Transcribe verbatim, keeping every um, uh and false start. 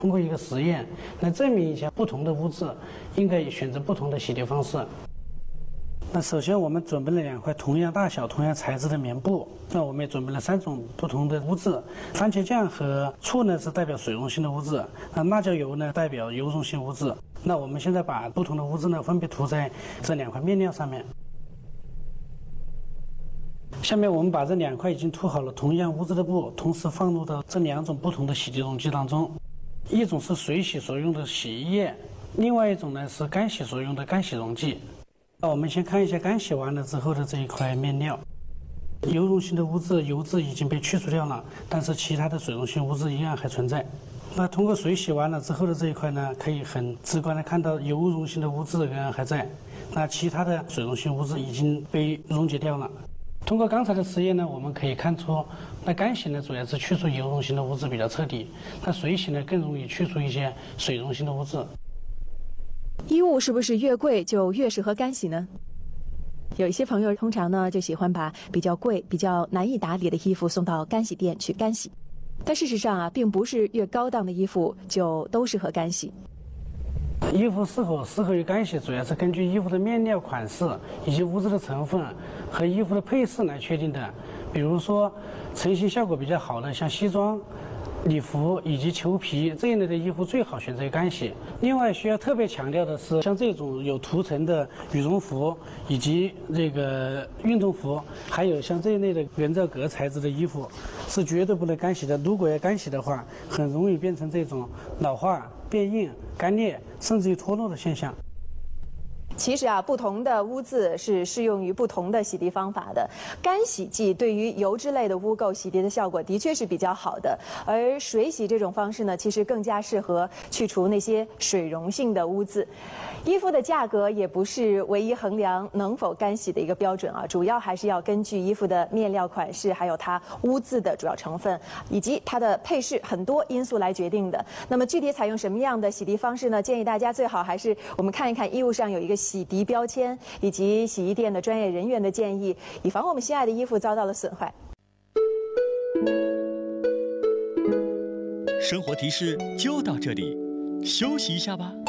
通过一个实验来证明一下不同的污渍应该选择不同的洗涤方式。那首先我们准备了两块同样大小、同样材质的棉布。那我们也准备了三种不同的污渍，番茄酱和醋呢是代表水溶性的污渍，那辣椒油呢代表油溶性污渍。那我们现在把不同的污渍呢分别涂在这两块面料上面。下面我们把这两块已经涂好了同样污渍的布，同时放入到这两种不同的洗涤溶剂当中。一种是水洗所用的洗衣液，另外一种呢是干洗所用的干洗溶剂。那我们先看一下干洗完了之后的这一块面料，油溶性的污渍、油渍已经被去除掉了，但是其他的水溶性污渍依然还存在。那通过水洗完了之后的这一块呢，可以很直观的看到油溶性的污渍仍然还在，那其他的水溶性污渍已经被溶解掉了。通过刚才的实验呢，我们可以看出，那干洗呢主要是去除油溶性的污渍比较彻底，那水洗呢更容易去除一些水溶性的污渍。 衣物是不是越贵就越适合干洗呢？有一些朋友通常呢就喜欢把比较贵、比较难以打理的衣服送到干洗店去干洗，但事实上啊，并不是越高档的衣服就都适合干洗。 衣服是否适合于干洗，主要是根据衣服的面料、款式以及污渍的成分和衣服的配饰来确定的。比如说，成型效果比较好的，像西装、礼服以及裘皮这一类的衣服最好选择干洗。另外需要特别强调的是，像这种有涂层的羽绒服以及这个运动服，还有像这一类的人造革材质的衣服，是绝对不能干洗的。如果要干洗的话，很容易变成这种老化、变硬、干裂，甚至于脱落的现象。 其实啊，不同的污渍是适用于不同的洗涤方法的。干洗剂对于油脂类的污垢洗涤的效果的确是比较好的，而水洗这种方式呢，其实更加适合去除那些水溶性的污渍。衣服的价格也不是唯一衡量能否干洗的一个标准啊，主要还是要根据衣服的面料、款式，还有它污渍的主要成分以及它的配饰很多因素来决定的。那么具体采用什么样的洗涤方式呢？建议大家最好还是我们看一看衣物上有一个洗涤标签，以及洗衣店的专业人员的建议，以防我们心爱的衣服遭到了损坏。 生活提示就到这里，休息一下吧。